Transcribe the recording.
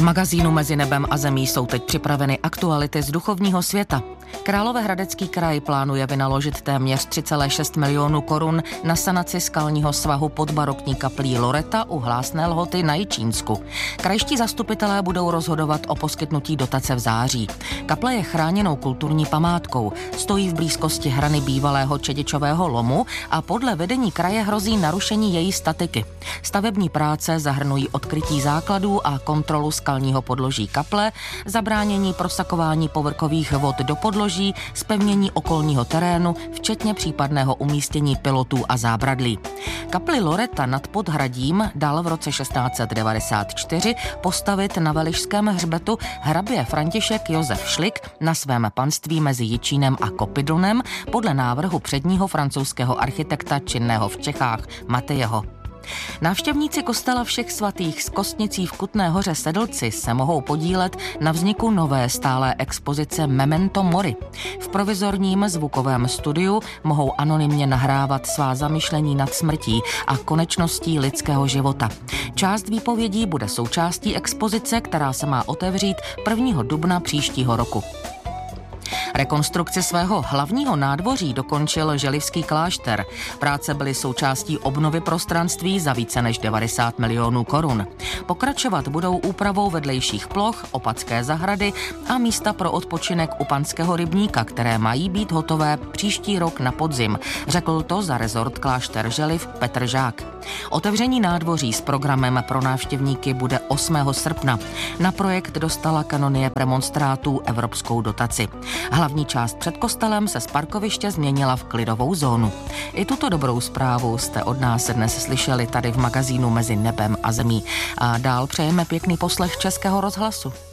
magazínu Mezi nebem a zemí jsou teď připraveny aktuality z duchovního světa. Královéhradecký kraj plánuje vynaložit téměř 3,6 milionů korun na sanaci skalního svahu pod barokní kaplí Loreta u Hlásné Lhoty na Jičínsku. Krajští zastupitelé budou rozhodovat o poskytnutí dotace v září. Kaple je chráněnou kulturní památkou, stojí v blízkosti hrany bývalého Čedičového lomu a podle vedení kraje hrozí narušení její statiky. Stavební práce zahrnují odkrytí základů a kontrolu skalního podloží kaple, zabránění prosakování povrchových vod do podloží, zpevnění okolního terénu, včetně případného umístění pilotů a zábradlí. Kapli Loreta nad Podhradím dal v roce 1694 postavit na Velišském hřbetu hrabě František Josef Šlik na svém panství mezi Jičínem a Kopidlnem podle návrhu předního francouzského architekta činného v Čechách Matejeho. Návštěvníci kostela Všech svatých z Kostnicí v Kutné Hoře Sedlci se mohou podílet na vzniku nové stálé expozice Memento Mori. V provizorním zvukovém studiu mohou anonymně nahrávat svá zamyšlení nad smrtí a konečností lidského života. Část výpovědí bude součástí expozice, která se má otevřít 1. dubna příštího roku. Rekonstrukci svého hlavního nádvoří dokončil Želivský klášter. Práce byly součástí obnovy prostranství za více než 90 milionů korun. Pokračovat budou úpravou vedlejších ploch, opatské zahrady a místa pro odpočinek u Panského rybníka, které mají být hotové příští rok na podzim, řekl to za rezort Klášter Želiv Petr Žák. Otevření nádvoří s programem pro návštěvníky bude 8. srpna. Na projekt dostala kanonie premonstrátů evropskou dotaci. Hlavní část před kostelem se z parkoviště změnila v klidovou zónu. I tuto dobrou zprávu jste od nás dnes slyšeli tady v magazínu Mezi nebem a zemí. A dál přejeme pěkný poslech Českého rozhlasu.